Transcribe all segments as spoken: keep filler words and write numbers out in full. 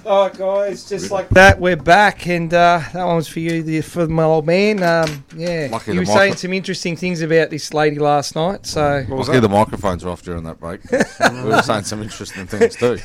All right, guys, just like that, we're back, and uh, that one was for you, the, for my old man. Um, yeah, Lucky you were the saying micro- some interesting things about this lady last night. So Lucky the microphones were off during that break. We were saying some interesting things too.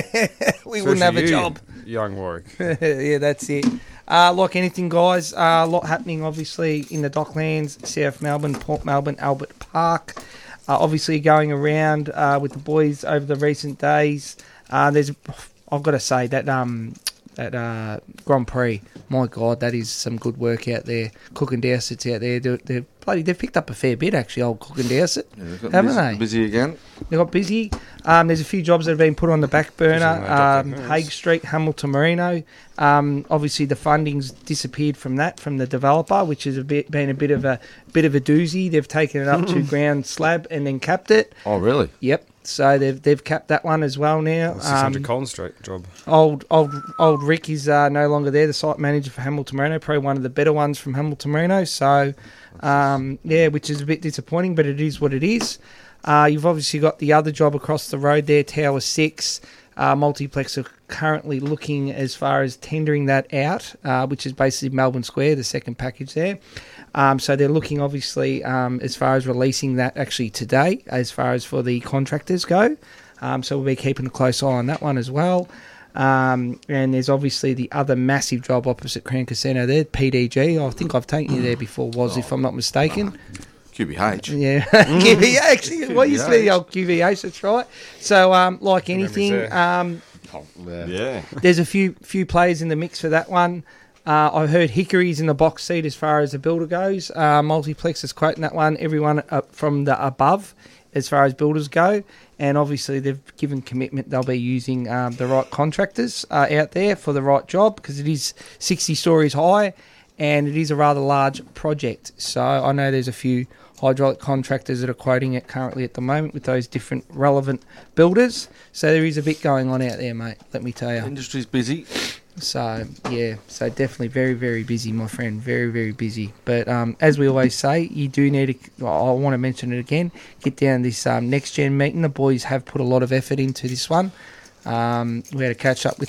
we wouldn't have a you, job. Young Warwick. Yeah, that's it. Uh, like anything, guys, uh, a lot happening, obviously, in the Docklands, South Melbourne, Port Melbourne, Albert Park. Uh, obviously, going around uh, with the boys over the recent days. Uh, there's, I've got to say that um, that uh, Grand Prix. My God, that is some good work out there. Cook and Dowsett's out there. They're, they're bloody. They've picked up a fair bit, actually. Old Cook and Dowsett, Yeah, haven't busy, they? Busy again. They got busy. Um, there's a few jobs that have been put on the back burner. Um, Busy, Hague Street, Hamilton Marino. Um, obviously, the funding's disappeared from that, from the developer, which has a bit, been a bit of a bit of a doozy. They've taken it up to ground slab and then capped it. Oh, really? Yep. So they've they've capped that one as well now. six hundred Um, Collins Street job. old old old Rick is uh, no longer there. The site manager for Hamilton Marino, probably one of the better ones from Hamilton Marino. So, um, yeah, which is a bit disappointing, but it is what it is. Uh, you've obviously got the other job across the road there, Tower Six. Uh, Multiplex are currently looking as far as tendering that out, uh, which is basically Melbourne Square, the second package there. Um, so they're looking, obviously, um, as far as releasing that actually today, as far as for the contractors go. Um, so we'll be keeping a close eye on that one as well. Um, and there's obviously the other massive job opposite Crown Casino there, P D G. I think I've taken you there before, was if I'm not mistaken. Q B H. Yeah, Q V H. Actually, what used to be the old Q V H, that's right. So, um, like anything, there. um, Oh, yeah. Yeah. there's a few few players in the mix for that one. Uh, I heard Hickory's in the box seat as far as the builder goes. Uh, Multiplex is quoting that one. Everyone up from the above as far as builders go. And obviously they've given commitment they'll be using um, the right contractors uh, out there for the right job, because it is sixty stories high and it is a rather large project. So I know there's a few hydraulic contractors that are quoting it currently at the moment with those different relevant builders. So there is a bit going on out there, mate, let me tell you. Industry's busy. So, yeah, so definitely very, very busy, my friend. Very, very busy. But um, as we always say, you do need to, I want to mention it again, get down this um, next gen meeting. The boys have put a lot of effort into this one. Um, we had a catch up with